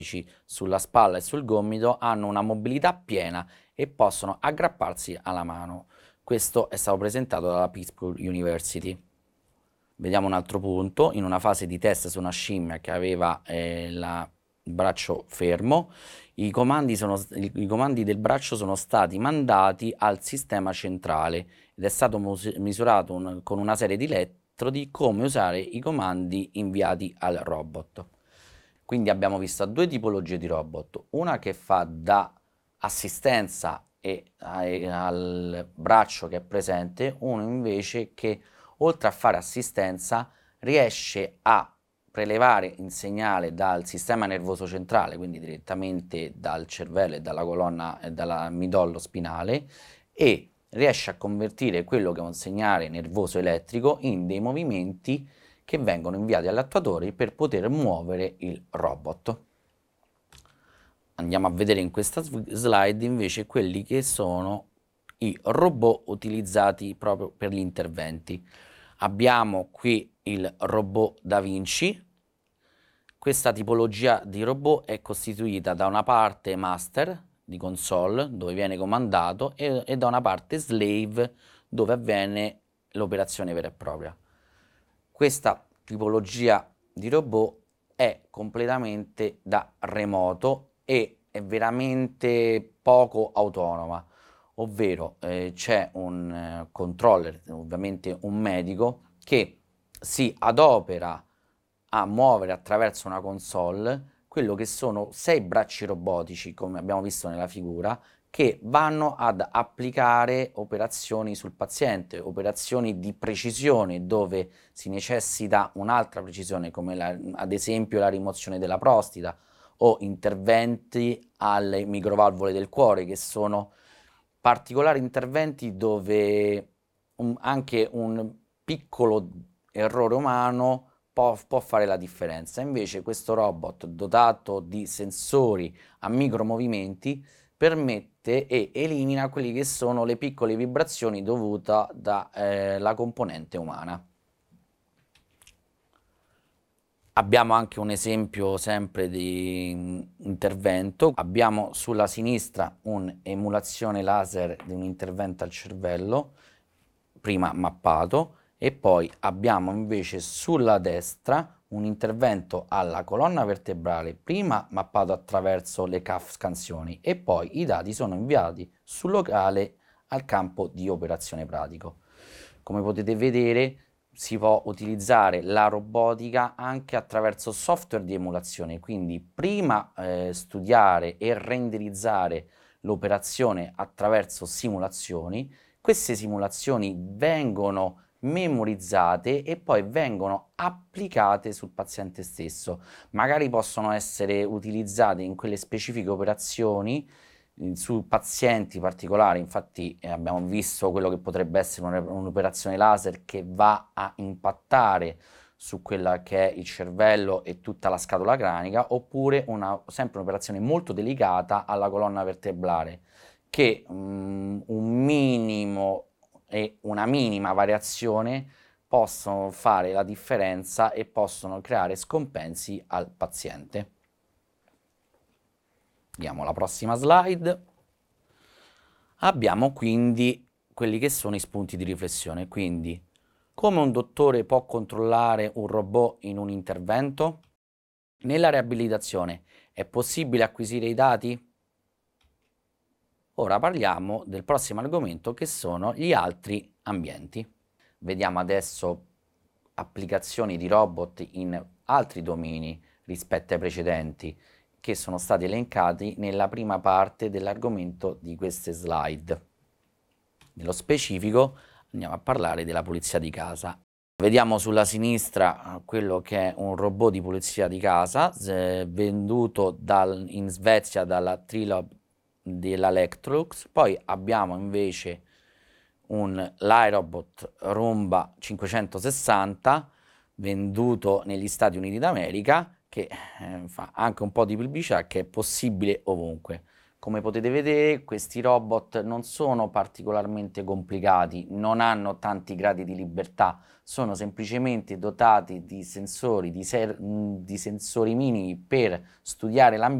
sulla spalla e sul gomito hanno una mobilità piena e possono aggrapparsi alla mano. Questo è stato presentato dalla Pittsburgh University. Vediamo un altro punto. In una fase di test su una scimmia che aveva il braccio fermo, i comandi del braccio sono stati mandati al sistema centrale ed è stato misurato con una serie di elettrodi come usare i comandi inviati al robot. Quindi abbiamo visto due tipologie di robot, una che fa da assistenza al braccio che è presente, uno invece che oltre a fare assistenza riesce a prelevare il segnale dal sistema nervoso centrale, quindi direttamente dal cervello e dalla colonna e dal midollo spinale, e riesce a convertire quello che è un segnale nervoso elettrico in dei movimenti che vengono inviati all'attuatore per poter muovere il robot. Andiamo a vedere in questa slide invece quelli che sono i robot utilizzati proprio per gli interventi. Abbiamo qui il robot Da Vinci. Questa tipologia di robot è costituita da una parte master di console dove viene comandato e da una parte slave dove avviene l'operazione vera e propria. Questa tipologia di robot è completamente da remoto e è veramente poco autonoma, ovvero c'è un controller, ovviamente un medico, che si adopera a muovere attraverso una console quello che sono 6 bracci robotici, come abbiamo visto nella figura, che vanno ad applicare operazioni sul paziente, operazioni di precisione dove si necessita un'altra precisione, come ad esempio la rimozione della prostata o interventi alle microvalvole del cuore, che sono particolari interventi dove anche un piccolo errore umano può fare la differenza. Invece questo robot dotato di sensori a micromovimenti permette e elimina quelle che sono le piccole vibrazioni dovute dalla componente umana. Abbiamo anche un esempio sempre di intervento. Abbiamo sulla sinistra un'emulazione laser di un intervento al cervello, prima mappato, e poi abbiamo invece sulla destra un intervento alla colonna vertebrale, prima mappato attraverso le CAF scansioni e poi i dati sono inviati sul locale al campo di operazione pratico. Come potete vedere, si può utilizzare la robotica anche attraverso software di emulazione, quindi prima studiare e renderizzare l'operazione attraverso simulazioni. Queste simulazioni vengono memorizzate e poi vengono applicate sul paziente stesso. Magari possono essere utilizzate in quelle specifiche operazioni su pazienti particolari. Infatti abbiamo visto quello che potrebbe essere un'operazione laser che va a impattare su quella che è il cervello e tutta la scatola cranica, oppure sempre un'operazione molto delicata alla colonna vertebrale, che un minimo e una minima variazione possono fare la differenza e possono creare scompensi al paziente. Andiamo alla prossima slide. Abbiamo quindi quelli che sono i spunti di riflessione, quindi come un dottore può controllare un robot in un intervento? Nella riabilitazione è possibile acquisire i dati? Ora parliamo del prossimo argomento che sono gli altri ambienti. Vediamo adesso applicazioni di robot in altri domini rispetto ai precedenti che sono stati elencati nella prima parte dell'argomento di queste slide. Nello specifico andiamo a parlare della pulizia di casa. Vediamo sulla sinistra quello che è un robot di pulizia di casa venduto in Svezia dalla Trilab della Electrolux. Poi abbiamo invece l'iRobot Roomba 560 venduto negli Stati Uniti d'America, che fa anche un po' di pubblicità, che è possibile ovunque. Come potete vedere, questi robot non sono particolarmente complicati, non hanno tanti gradi di libertà, sono semplicemente dotati di sensori, di sensori minimi per studiare l'ambiente